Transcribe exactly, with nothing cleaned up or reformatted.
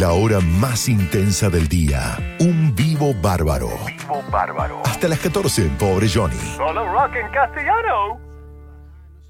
La hora más intensa del día. Un vivo bárbaro. Vivo bárbaro. Hasta las catorce, pobre Johnny. Solo rock en castellano.